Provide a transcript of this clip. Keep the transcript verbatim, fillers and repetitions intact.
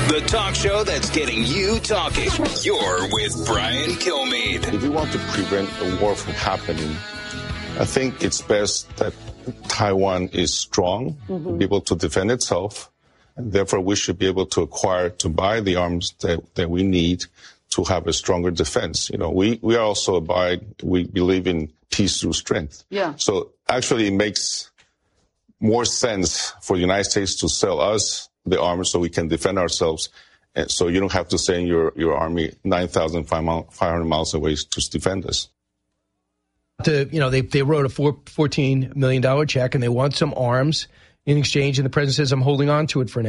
The talk show that's getting you talking. You're with Brian Kilmeade. If we want to prevent a war from happening, I think it's best that Taiwan is strong, mm-hmm. be able to defend itself, and therefore we should be able to acquire, to buy the arms that, that we need to have a stronger defense. You know, we, we also abide, we believe in peace through strength. Yeah. So actually it makes more sense for the United States to sell us the arms so we can defend ourselves. And so you don't have to send your, your army nine thousand five hundred miles away to defend us. To, you know, they they wrote a four, fourteen million dollars check and they want some arms in exchange. And the president says, I'm holding on to it for now.